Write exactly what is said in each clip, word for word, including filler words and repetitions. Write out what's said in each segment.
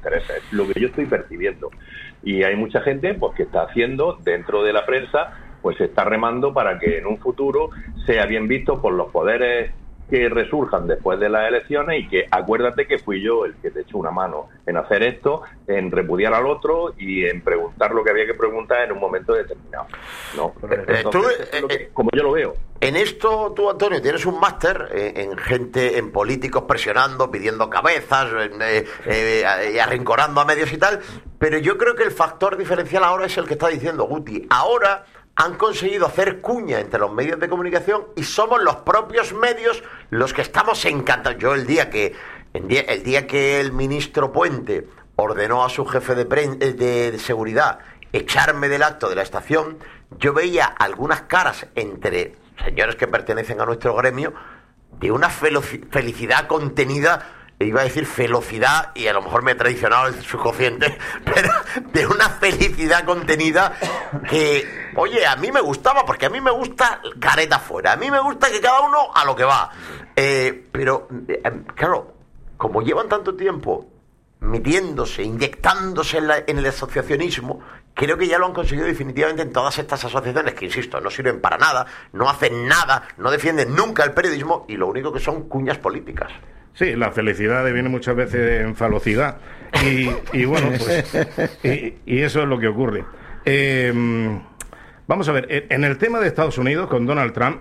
intereses, es lo que yo estoy percibiendo. Y hay mucha gente pues que está haciendo dentro de la prensa, pues se está remando para que en un futuro sea bien visto por los poderes que resurjan después de las elecciones y que acuérdate que fui yo el que te echó una mano en hacer esto, en repudiar al otro y en preguntar lo que había que preguntar en un momento determinado. ¿No? Entonces, eh, tú, es lo que, como yo lo veo. En esto tú, Antonio, tienes un máster en, en gente, en políticos presionando, pidiendo cabezas, en, eh, eh, arrinconando a medios y tal, pero yo creo que el factor diferencial ahora es el que está diciendo Guti. Ahora han conseguido hacer cuña entre los medios de comunicación y somos los propios medios los que estamos encantados. Yo el día que el día, el día que el ministro Puente ordenó a su jefe de, pre, de, de seguridad echarme del acto de la estación, yo veía algunas caras entre señores que pertenecen a nuestro gremio de una felicidad contenida. Iba a decir velocidad y a lo mejor me he traicionado el subconsciente, pero de una felicidad contenida que, oye, a mí me gustaba, porque a mí me gusta careta fuera, a mí me gusta que cada uno a lo que va. Eh, pero, eh, claro, como llevan tanto tiempo metiéndose, inyectándose en, la, en el asociacionismo, creo que ya lo han conseguido definitivamente en todas estas asociaciones que, insisto, no sirven para nada, no hacen nada, no defienden nunca el periodismo y lo único que son cuñas políticas. Sí, la felicidad viene muchas veces en falocidad y, y bueno, pues y, y eso es lo que ocurre. Eh, vamos a ver, en el tema de Estados Unidos con Donald Trump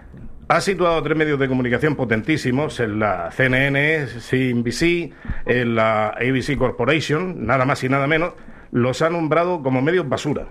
ha situado tres medios de comunicación potentísimos, en la C N N, C N B C, en la A B C Corporation, nada más y nada menos, los ha nombrado como medios basura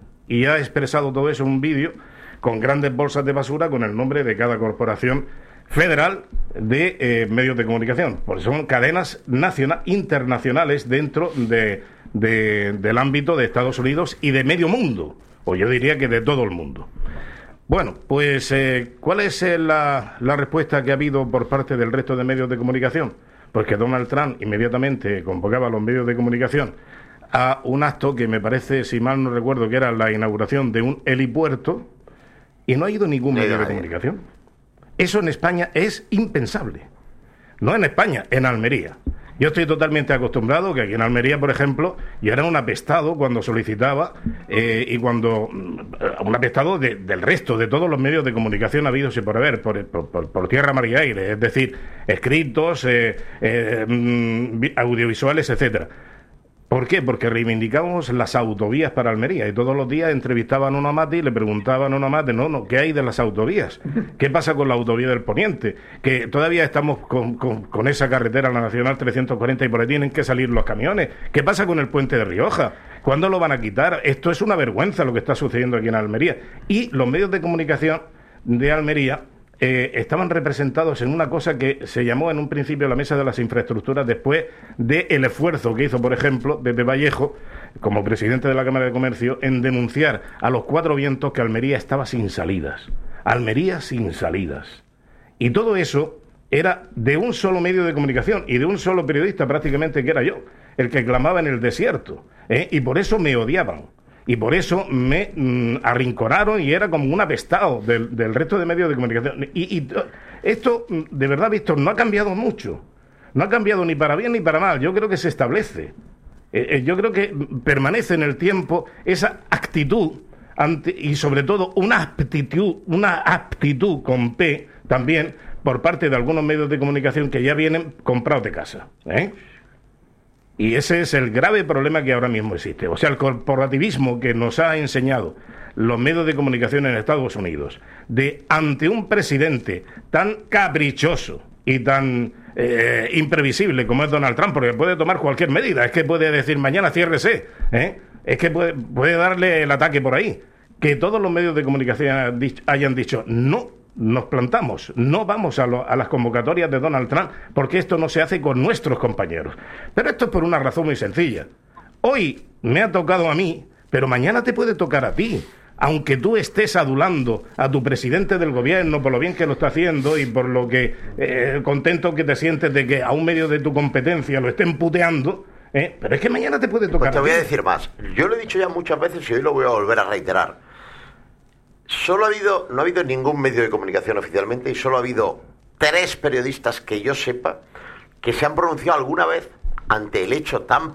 y ha expresado todo eso en un vídeo con grandes bolsas de basura con el nombre de cada corporación federal de eh, medios de comunicación, porque son cadenas nacional, internacionales dentro de, de, del ámbito de Estados Unidos y de medio mundo, o yo diría que de todo el mundo. Bueno, pues eh, ¿cuál es eh, la, la respuesta que ha habido por parte del resto de medios de comunicación? Pues que Donald Trump inmediatamente convocaba a los medios de comunicación a un acto que me parece, si mal no recuerdo, que era la inauguración de un helipuerto, y no ha ido ningún medio de comunicación. Eso en España es impensable. No en España, en Almería. Yo estoy totalmente acostumbrado que aquí en Almería, por ejemplo, yo era un apestado cuando solicitaba eh, y cuando... un apestado de, del resto, de todos los medios de comunicación habidos y por haber, por, por, por, por tierra, mar y aire, es decir, escritos, eh, eh, audiovisuales, etcétera. ¿Por qué? Porque reivindicamos las autovías para Almería y todos los días entrevistaban a una mate y le preguntaban a una mate, no, no, ¿qué hay de las autovías? ¿Qué pasa con la autovía del Poniente? Que todavía estamos con, con, con esa carretera, la Nacional trescientos cuarenta, y por ahí tienen que salir los camiones. ¿Qué pasa con el puente de Rioja? ¿Cuándo lo van a quitar? Esto es una vergüenza lo que está sucediendo aquí en Almería. Y los medios de comunicación de Almería Eh, estaban representados en una cosa que se llamó en un principio la Mesa de las Infraestructuras, después del esfuerzo que hizo, por ejemplo, Pepe Vallejo, como presidente de la Cámara de Comercio, en denunciar a los cuatro vientos que Almería estaba sin salidas. Almería sin salidas. Y todo eso era de un solo medio de comunicación y de un solo periodista prácticamente, que era yo, el que clamaba en el desierto. ¿eh? Y por eso me odiaban. Y por eso me mmm, arrinconaron y era como un apestado del, del resto de medios de comunicación. Y, y esto, de verdad, Víctor, no ha cambiado mucho. No ha cambiado ni para bien ni para mal. Yo creo que se establece. Eh, eh, yo creo que permanece en el tiempo esa actitud ante, y sobre todo una aptitud, una aptitud con P también por parte de algunos medios de comunicación que ya vienen comprados de casa. ¿eh? Y ese es el grave problema que ahora mismo existe. O sea, el corporativismo que nos ha enseñado los medios de comunicación en Estados Unidos, de ante un presidente tan caprichoso y tan eh, imprevisible como es Donald Trump, porque puede tomar cualquier medida, es que puede decir mañana ciérrese, ¿eh? es que puede, puede darle el ataque por ahí. Que todos los medios de comunicación hayan dicho no, nos plantamos, no vamos a, lo, a las convocatorias de Donald Trump porque esto no se hace con nuestros compañeros. Pero esto es por una razón muy sencilla. Hoy me ha tocado a mí, pero mañana te puede tocar a ti. Aunque tú estés adulando a tu presidente del gobierno por lo bien que lo está haciendo y por lo que eh, contento que te sientes de que a un medio de tu competencia lo estén puteando, eh, pero es que mañana te puede tocar pues te a ti. Te voy a decir más. Yo lo he dicho ya muchas veces y hoy lo voy a volver a reiterar. Solo ha habido, no ha habido ningún medio de comunicación oficialmente y solo ha habido tres periodistas que yo sepa que se han pronunciado alguna vez ante el hecho tan